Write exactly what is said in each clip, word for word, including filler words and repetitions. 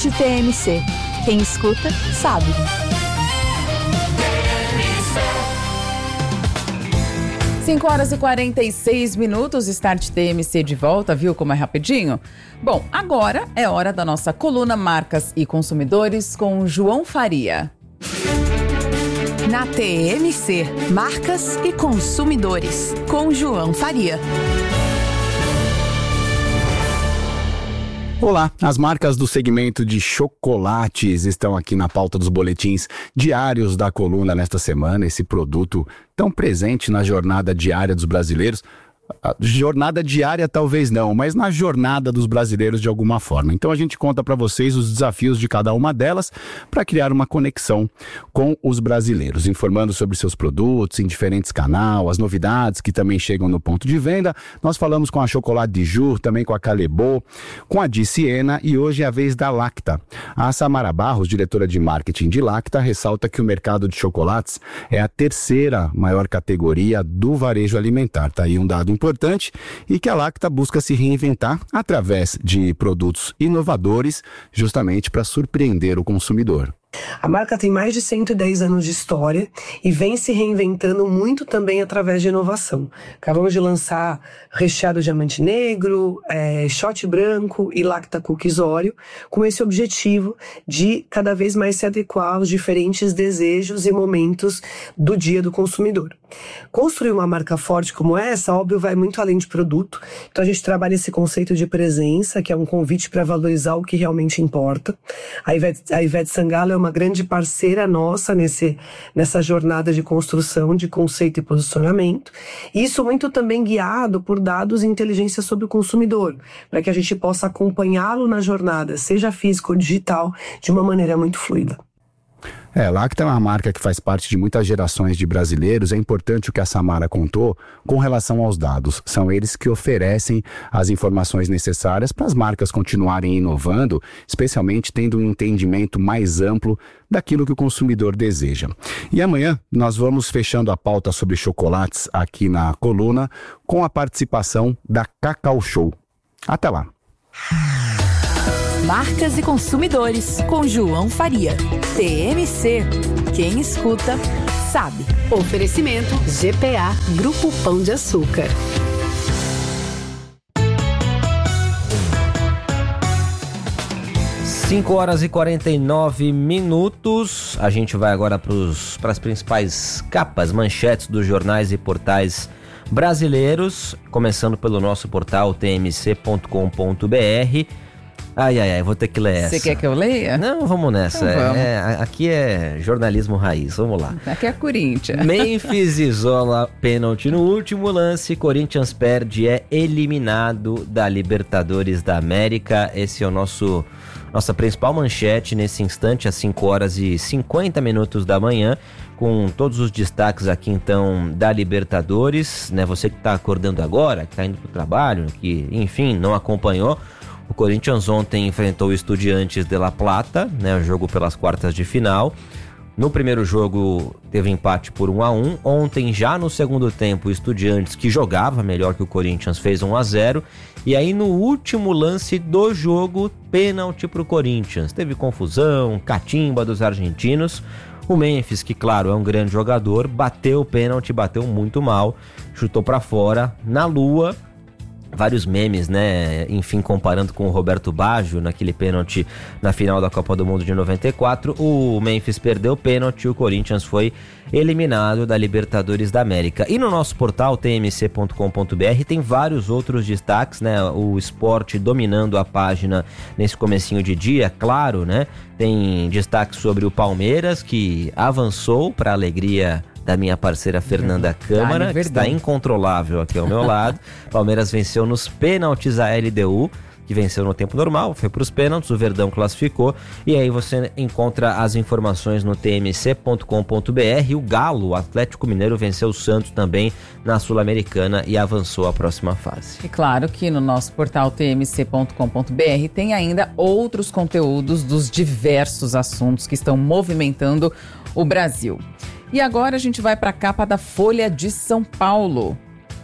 T M C. Quem escuta, sabe. cinco horas e quarenta e seis minutos, Start T M C de volta, viu como é rapidinho? Bom, agora é hora da nossa coluna Marcas e Consumidores com João Faria. Na T M C, Marcas e Consumidores, com João Faria. Olá, as marcas do segmento de chocolates estão aqui na pauta dos boletins diários da coluna nesta semana. Esse produto tão presente na jornada diária dos brasileiros. A jornada diária talvez não, mas na jornada dos brasileiros de alguma forma. Então a gente conta para vocês os desafios de cada uma delas para criar uma conexão com os brasileiros, informando sobre seus produtos em diferentes canais, as novidades que também chegam no ponto de venda. Nós falamos com a Chocolate de Jour, também com a Calebo, com a Di Siena e hoje é a vez da Lacta. A Samara Barros, diretora de marketing de Lacta, ressalta que o mercado de chocolates é a terceira maior categoria do varejo alimentar. Tá aí um dado importante e que a Lacta busca se reinventar através de produtos inovadores, justamente para surpreender o consumidor. A marca tem mais de cento e dez anos de história e vem se reinventando muito também através de inovação. Acabamos de lançar recheado diamante negro, é, shot branco e lacta cookies Oreo, com esse objetivo de cada vez mais se adequar aos diferentes desejos e momentos do dia do consumidor. Construir uma marca forte como essa, óbvio, vai muito além de produto. Então a gente trabalha esse conceito de presença, que é um convite para valorizar o que realmente importa. A Ivete, a Ivete Sangalo é uma grande parceira nossa nesse, nessa jornada de construção de conceito e posicionamento. Isso muito também guiado por dados e inteligência sobre o consumidor, para que a gente possa acompanhá-lo na jornada, seja física ou digital, de uma maneira muito fluida. É, Lacta é uma marca que faz parte de muitas gerações de brasileiros. É importante o que a Samara contou com relação aos dados. São eles que oferecem as informações necessárias para as marcas continuarem inovando, especialmente tendo um entendimento mais amplo daquilo que o consumidor deseja. E amanhã nós vamos fechando a pauta sobre chocolates aqui na coluna com a participação da Cacau Show. Até lá! Marcas e Consumidores, com João Faria. T M C. Quem escuta, sabe. Oferecimento G P A, Grupo Pão de Açúcar. cinco horas e quarenta e nove minutos. A gente vai agora para as principais capas, manchetes dos jornais e portais brasileiros, começando pelo nosso portal t m c ponto com ponto b r. Ai, ai, ai, vou ter que ler essa. Você quer que eu leia? Não, vamos nessa. Então vamos. É, aqui é jornalismo raiz, vamos lá. Aqui é Corinthians. Memphis isola pênalti no último lance, Corinthians perde, é eliminado da Libertadores da América. Esse é o nosso nossa principal manchete nesse instante, às cinco horas e cinquenta minutos da manhã, com todos os destaques aqui então da Libertadores, né? Você que está acordando agora, que está indo para o trabalho, que enfim, não acompanhou. O Corinthians ontem enfrentou o Estudiantes de La Plata, né, o jogo pelas quartas de final. No primeiro jogo teve empate por um a um. Ontem, já no segundo tempo, o Estudiantes, que jogava melhor que o Corinthians, fez um a zero. E aí no último lance do jogo, pênalti para o Corinthians. Teve confusão, catimba dos argentinos. O Memphis, que claro, é um grande jogador, bateu o pênalti, bateu muito mal, chutou para fora, na lua. Vários memes, né? Enfim, comparando com o Roberto Baggio naquele pênalti na final da Copa do Mundo de noventa e quatro. O Memphis perdeu o pênalti e o Corinthians foi eliminado da Libertadores da América. E no nosso portal t m c ponto com ponto b r tem vários outros destaques, né? O esporte dominando a página nesse comecinho de dia, claro, né? Tem destaque sobre o Palmeiras, que avançou para a alegria da minha parceira Fernanda Câmara, que está incontrolável aqui ao meu lado. Palmeiras venceu nos pênaltis a L D U, que venceu no tempo normal, foi para os pênaltis, o Verdão classificou, e aí você encontra as informações no t m c ponto com ponto b r. O Galo, o Atlético Mineiro, venceu o Santos também na Sul-Americana e avançou à próxima fase. E claro que no nosso portal t m c ponto com ponto b r tem ainda outros conteúdos dos diversos assuntos que estão movimentando o Brasil. E agora a gente vai para a capa da Folha de São Paulo.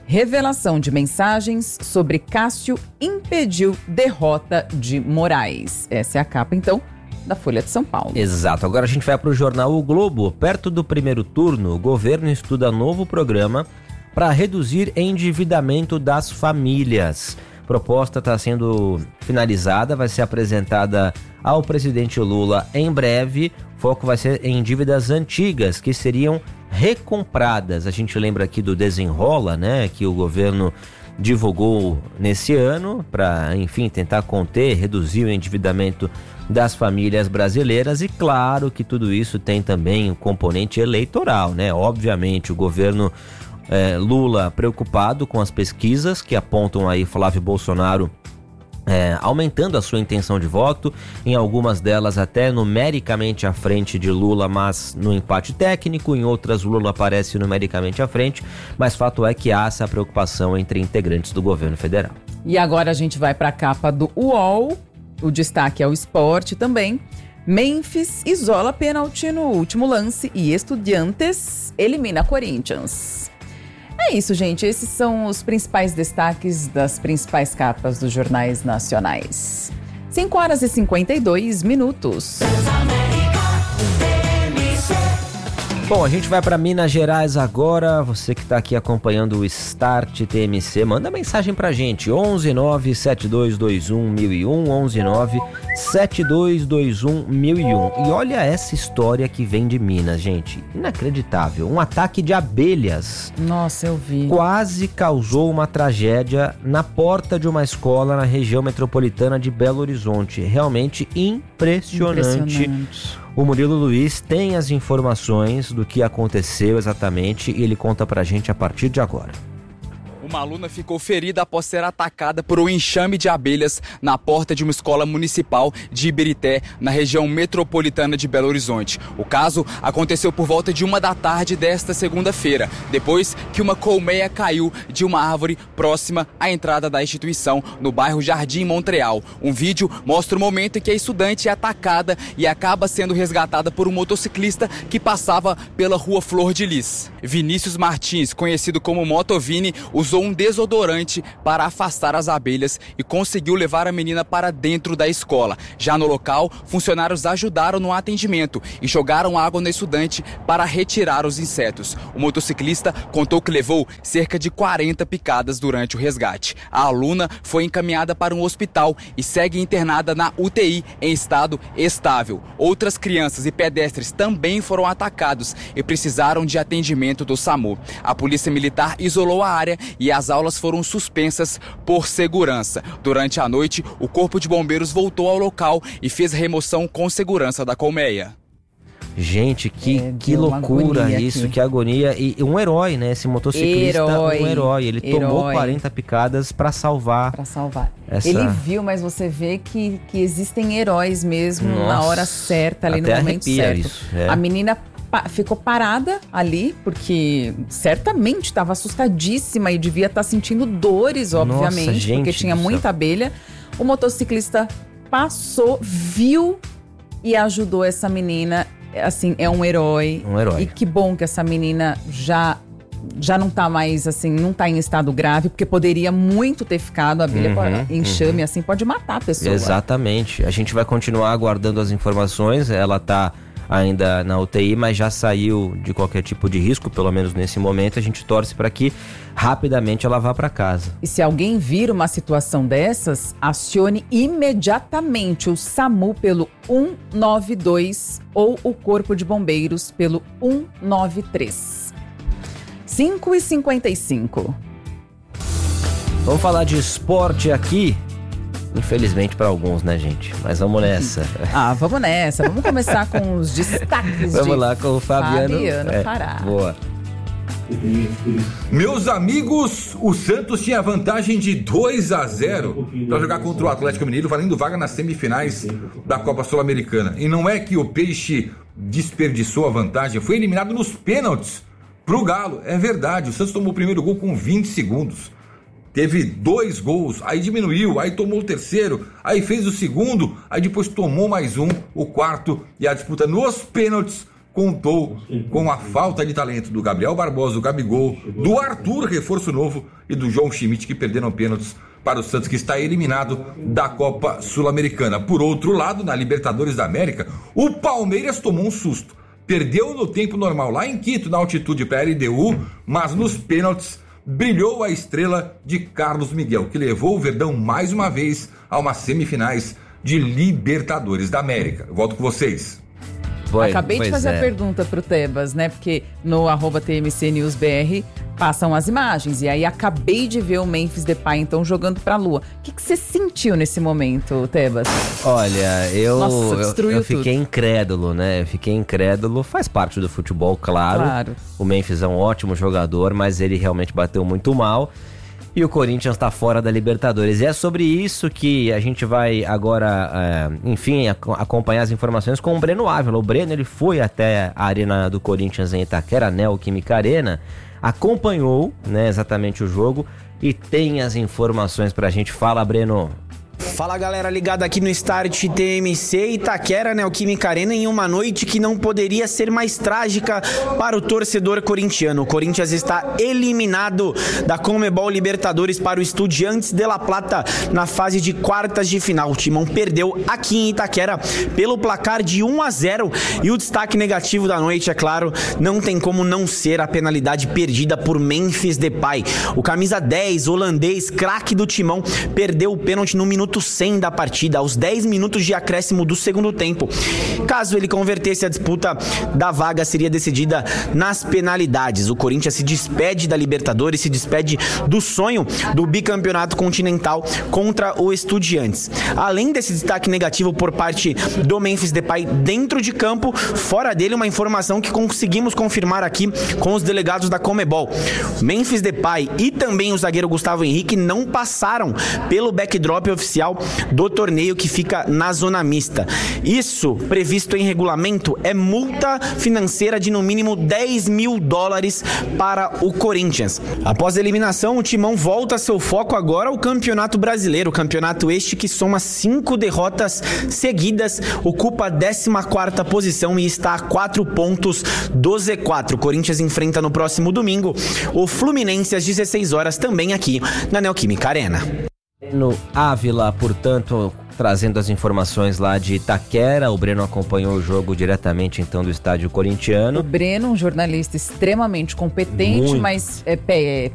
Revelação de mensagens sobre Cássio impediu derrota de Moraes. Essa é a capa, então, da Folha de São Paulo. Exato. Agora a gente vai para o jornal O Globo. Perto do primeiro turno, o governo estuda novo programa para reduzir endividamento das famílias. A proposta está sendo finalizada, vai ser apresentada ao presidente Lula em breve. O foco vai ser em dívidas antigas que seriam recompradas. A gente lembra aqui do Desenrola, né, que o governo divulgou nesse ano para, enfim, tentar conter, reduzir o endividamento das famílias brasileiras. E claro que tudo isso tem também um componente eleitoral, né? Obviamente o governo é, Lula preocupado com as pesquisas que apontam aí Flávio Bolsonaro É, aumentando a sua intenção de voto, em algumas delas até numericamente à frente de Lula, mas no empate técnico, em outras Lula aparece numericamente à frente, mas fato é que há essa preocupação entre integrantes do governo federal. E agora a gente vai para a capa do U O L, o destaque é o esporte também. Memphis isola pênalti no último lance e Estudiantes elimina Corinthians. É isso, gente. Esses são os principais destaques das principais capas dos jornais nacionais. cinco horas e cinquenta e dois minutos. Bom, a gente vai para Minas Gerais agora. Você que está aqui acompanhando o Start T M C, manda mensagem pra gente. onze nove sete dois dois um mil e um, onze nove sete dois dois um mil e um. E olha essa história que vem de Minas, gente. Inacreditável. Um ataque de abelhas. Nossa, eu vi. Quase causou uma tragédia na porta de uma escola na região metropolitana de Belo Horizonte. Realmente impressionante. impressionante. O Murilo Luiz tem as informações do que aconteceu exatamente e ele conta pra gente a partir de agora. Uma aluna ficou ferida após ser atacada por um enxame de abelhas na porta de uma escola municipal de Ibirité, na região metropolitana de Belo Horizonte. O caso aconteceu por volta de uma da tarde desta segunda-feira, depois que uma colmeia caiu de uma árvore próxima à entrada da instituição, no bairro Jardim Montreal. Um vídeo mostra o momento em que a estudante é atacada e acaba sendo resgatada por um motociclista que passava pela rua Flor de Lis. Vinícius Martins, conhecido como Motovini, usou um desodorante para afastar as abelhas e conseguiu levar a menina para dentro da escola. Já no local, funcionários ajudaram no atendimento e jogaram água no estudante para retirar os insetos. O motociclista contou que levou cerca de quarenta picadas durante o resgate. A aluna foi encaminhada para um hospital e segue internada na U T I em estado estável. Outras crianças e pedestres também foram atacados e precisaram de atendimento do SAMU. A Polícia Militar isolou a área e as aulas foram suspensas por segurança. Durante a noite, o Corpo de Bombeiros voltou ao local e fez remoção com segurança da colmeia. Gente, que, é, que loucura isso, aqui. Que agonia. E um herói, né? Esse motociclista, herói, um herói. Ele herói. tomou quarenta picadas para salvar. Para salvar. Essa... Ele viu, mas você vê que, que existem heróis mesmo. Nossa, na hora certa, ali no momento certo. Isso, é. A menina pa- ficou parada ali, porque certamente estava assustadíssima e devia estar tá sentindo dores, obviamente, Nossa, gente porque tinha muita abelha. O motociclista passou, viu e ajudou essa menina. Assim, é um herói. Um herói. E que bom que essa menina já, já não tá mais, assim, não tá em estado grave, porque poderia muito ter ficado. A abelha uhum, pode, enxame, uhum. assim, pode matar a pessoa. Exatamente. A gente vai continuar aguardando as informações. Ela tá ainda na U T I, mas já saiu de qualquer tipo de risco, pelo menos nesse momento. A gente torce para que rapidamente ela vá para casa. E se alguém vir uma situação dessas, acione imediatamente o SAMU pelo um nove dois ou o Corpo de Bombeiros pelo um nove três. cinco e cinquenta e cinco. Vamos falar de esporte aqui. Infelizmente para alguns, né, gente? Mas vamos nessa. Ah, vamos nessa. Vamos começar com os destaques vamos de lá com o Fabiano, Fabiano é, Pará. Boa. Meus amigos, o Santos tinha vantagem de dois a zero para jogar contra o Atlético Mineiro, valendo vaga nas semifinais da Copa Sul-Americana. E não é que o Peixe desperdiçou a vantagem, foi eliminado nos pênaltis pro Galo. É verdade, o Santos tomou o primeiro gol com vinte segundos. Teve dois gols, aí diminuiu, aí tomou o terceiro, aí fez o segundo, aí depois tomou mais um, o quarto, e a disputa nos pênaltis contou com a falta de talento do Gabriel Barbosa, do Gabigol, do Arthur, reforço novo, e do João Schmidt, que perderam pênaltis para o Santos, que está eliminado da Copa Sul-Americana. Por outro lado, na Libertadores da América, o Palmeiras tomou um susto. Perdeu no tempo normal lá em Quito, na altitude para a L D U, mas nos pênaltis brilhou a estrela de Carlos Miguel, que levou o Verdão mais uma vez a umas semifinais de Libertadores da América. Eu volto com vocês. Foi, Acabei de fazer é. a pergunta pro Tebas, né? Porque no arroba T M C News B R passam as imagens. E aí acabei de ver o Memphis Depay, então, jogando pra Lua. O que, que você sentiu nesse momento, Tebas? Olha, eu, Nossa, destruiu eu, eu fiquei tudo. incrédulo, né? Eu fiquei incrédulo. Faz parte do futebol, claro. Claro. O Memphis é um ótimo jogador, mas ele realmente bateu muito mal. E o Corinthians está fora da Libertadores. E é sobre isso que a gente vai agora, é, enfim, ac- acompanhar as informações com o Breno Ávila. O Breno, ele foi até a arena do Corinthians em Itaquera, Neoquímica Arena, acompanhou, né, exatamente o jogo e tem as informações pra gente. Fala, Breno. Fala, galera ligada aqui no Start T M C Itaquera, Neoquímica Arena, em uma noite que não poderia ser mais trágica para o torcedor corintiano. O Corinthians está eliminado da Conmebol Libertadores para o Estudiantes de La Plata na fase de quartas de final. O Timão perdeu aqui em Itaquera pelo placar de um a zero e o destaque negativo da noite, é claro, não tem como não ser a penalidade perdida por Memphis Depay. O camisa dez, holandês, craque do Timão, perdeu o pênalti no minuto cem da partida, aos dez minutos de acréscimo do segundo tempo. Caso ele convertesse, a disputa da vaga seria decidida nas penalidades. O Corinthians se despede da Libertadores, se despede do sonho do bicampeonato continental contra o Estudiantes. Além desse destaque negativo por parte do Memphis Depay dentro de campo, fora dele, uma informação que conseguimos confirmar aqui com os delegados da Conmebol. Memphis Depay e também o zagueiro Gustavo Henrique não passaram pelo backdrop oficial do torneio, que fica na zona mista. Isso, previsto em regulamento, é multa financeira de no mínimo dez mil dólares para o Corinthians. Após a eliminação, o Timão volta seu foco agora ao Campeonato Brasileiro, campeonato este que soma cinco derrotas seguidas, ocupa a décima quarta posição e está a quatro pontos do Z quatro. O Corinthians enfrenta no próximo domingo o Fluminense às dezesseis horas, também aqui na Neoquímica Arena. No Ávila, portanto, trazendo as informações lá de Itaquera. O Breno acompanhou o jogo diretamente, então, do estádio corintiano. O Breno, um jornalista extremamente competente, Muito. mas é, é,